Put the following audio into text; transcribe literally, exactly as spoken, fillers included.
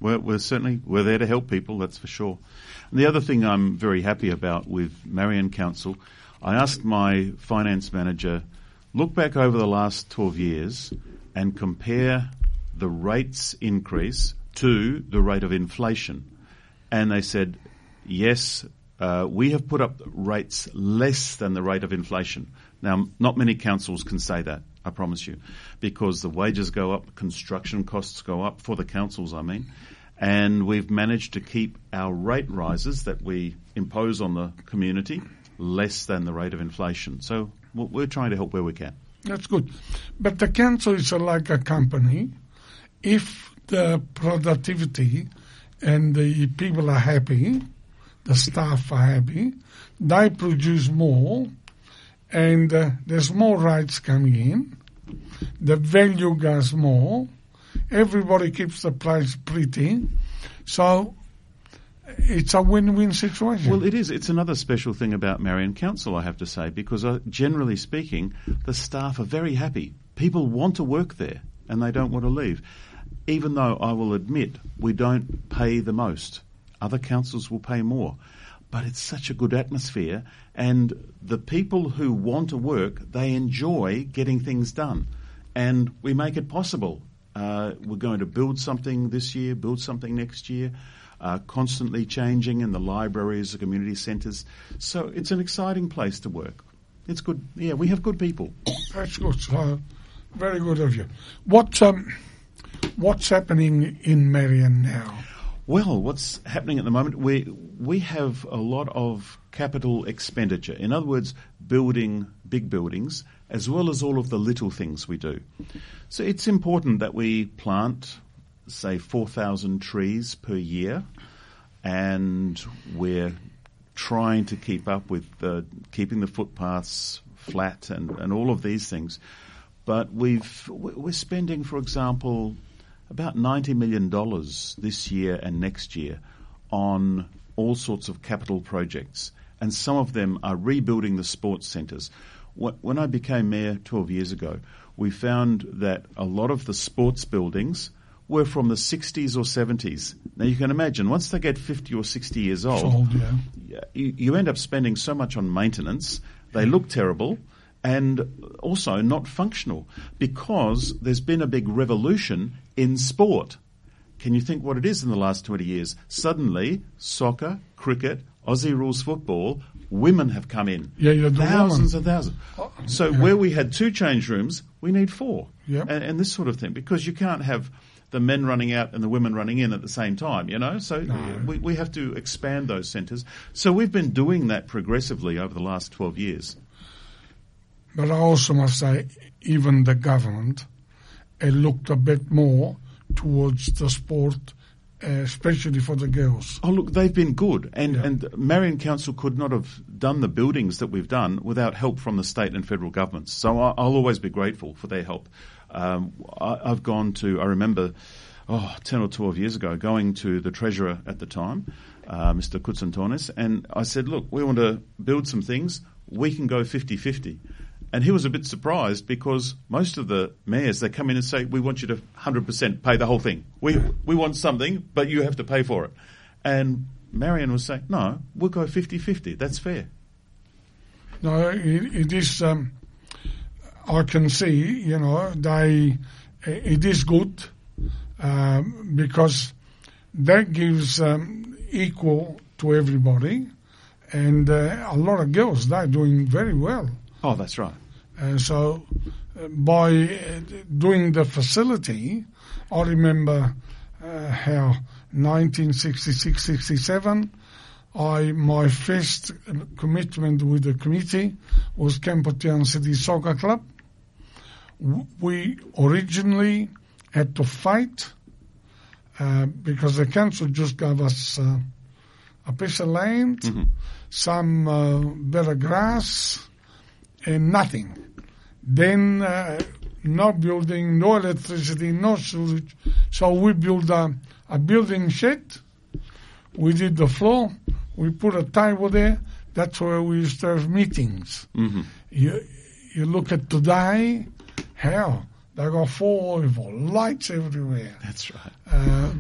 We're, we're certainly we're there to help people, that's for sure. And the other thing I'm very happy about with Marion Council, I asked my finance manager, look back over the last twelve years and compare the rates increase to the rate of inflation. And they said, yes, uh, we have put up rates less than the rate of inflation. Now, not many councils can say that, I promise you, because the wages go up, construction costs go up, for the councils, I mean, and we've managed to keep our rate rises that we impose on the community less than the rate of inflation. So we're trying to help where we can. That's good. But the council is like a company. If the productivity and the people are happy, the staff are happy, they produce more, and uh, there's more rights coming in, the value goes more, everybody keeps the place pretty, so it's a win-win situation. Well, it is. It's another special thing about Marion Council, I have to say, because uh, generally speaking, the staff are very happy. People want to work there and they don't want to leave. Even though I will admit we don't pay the most. Other councils will pay more. But it's such a good atmosphere, and the people who want to work, they enjoy getting things done. And we make it possible. Uh, we're going to build something this year, build something next year, uh, constantly changing in the libraries, the community centres. So it's an exciting place to work. It's good. Yeah, we have good people. That's good. So, very good of you. What, um, what's happening in Marion now? Well, what's happening at the moment, we we have a lot of capital expenditure. In other words, building big buildings, as well as all of the little things we do. So it's important that we plant, say, four thousand trees per year, and we're trying to keep up with the, keeping the footpaths flat and, and all of these things. But we've we're spending, for example, about ninety million dollars this year and next year on all sorts of capital projects, and some of them are rebuilding the sports centres. When I became mayor twelve years ago, we found that a lot of the sports buildings were from the sixties or seventies. Now you can imagine, once they get fifty or sixty years old, old yeah. you, you end up spending so much on maintenance, they look terrible, and also not functional, because there's been a big revolution in sport. Can you think what it is in the last twenty years? Suddenly, soccer, cricket, Aussie rules football, women have come in. Yeah, yeah, thousands woman. and thousands. Oh, so yeah. where we had two change rooms, we need four. Yep. And, and this sort of thing, because you can't have the men running out and the women running in at the same time, you know? So no. we, we have to expand those centres. So we've been doing that progressively over the last twelve years. But I also must say, even the government uh, looked a bit more towards the sport, uh, especially for the girls. Oh, look, they've been good. And, yeah. and Marion Council could not have done the buildings that we've done without help from the state and federal governments. So I, I'll always be grateful for their help. Um, I, I've gone to, I remember, oh, ten or twelve years ago, going to the treasurer at the time, uh, Mister Kutsantonis, and I said, look, we want to build some things. We can go fifty-fifty. And he was a bit surprised, because most of the mayors, they come in and say, we want you to one hundred percent pay the whole thing. We we want something, but you have to pay for it. And Marion was saying, no, we'll go fifty-fifty. That's fair. No, it, it is, um, I can see, you know, they, it is good um, because that gives um, equal to everybody. And uh, a lot of girls, they're doing very well. Oh, that's right. And so uh, by uh, doing the facility, I remember uh, how nineteen sixty-six sixty-seven, I my first commitment with the committee was Campotown City Soccer Club. We originally had to fight uh, because the council just gave us uh, a piece of land, mm-hmm. some uh, better grass, and nothing. Then uh, no building, no electricity, no sewage. So we built a, a building shed. We did the floor. We put a table there. That's where we used to have meetings. Mm-hmm. You, you look at today, hell, they got four oval, lights everywhere. That's right. Uh,